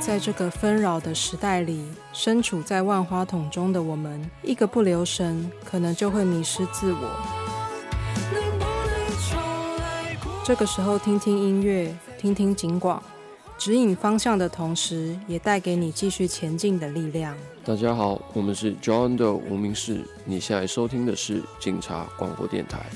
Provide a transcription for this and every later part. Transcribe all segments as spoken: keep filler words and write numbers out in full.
在这个纷扰的时代里，身处在万花筒中的我们，一个不留神，可能就会迷失自我。这个时候听听音乐，听听警广，指引方向的同时，也带给你继续前进的力量。 大家好，我们是 John 的无名氏，你现在收听的是警察广播电台。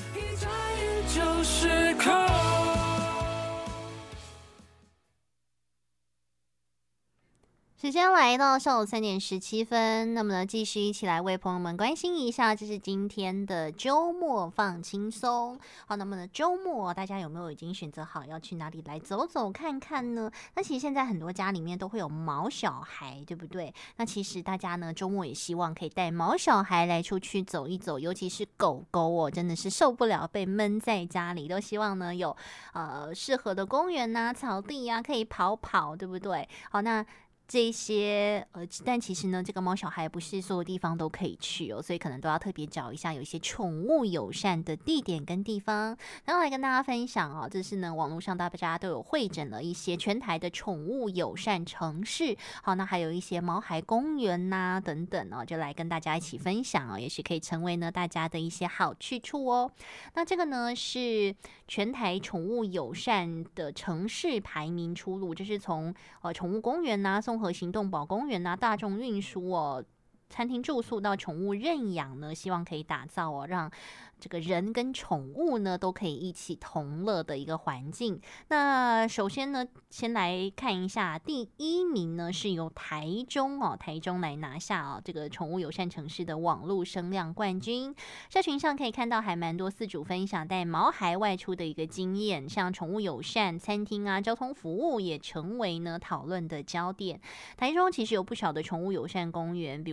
时间来到上午三点十七分，那么呢，继续一起来为朋友们关心一下，这是今天的周末放轻松。好，那么呢，周末大家有没有已经选择好要去哪里来走走看看呢？那其实现在很多家里面都会有毛小孩，对不对？那其实大家呢，周末也希望可以带毛小孩来出去走一走，尤其是狗狗哦，真的是受不了被闷在家里，都希望呢有呃适合的公园啊、草地啊，可以跑跑，对不对？好，那这些呃，但其实呢，这个猫小孩不是所有地方都可以去哦，所以可能都要特别找一下有一些宠物友善的地点跟地方。然后来跟大家分享哦，这是呢网络上大家都有汇整了一些全台的宠物友善城市，好，那还有一些毛孩公园呐、啊、等等哦，就来跟大家一起分享哦，也许可以成为呢大家的一些好去处哦。那这个呢是全台宠物友善的城市排名出炉，这是从呃宠物公园呐、啊、综合行动保公园啊、大众运输哦、餐厅住宿到宠物认养呢，希望可以打造哦，让这个人跟宠物呢都可以一起同乐的一个环境。那首先呢，先来看一下第一名呢，是由台中哦，台中来拿下哦这个宠物友善城市的网络声量冠军。社群上可以看到还蛮多饲主分享带毛孩外出的一个经验，像宠物友善餐厅啊、交通服务也成为呢讨论的焦点。台中其实有不少的宠物友善公园，比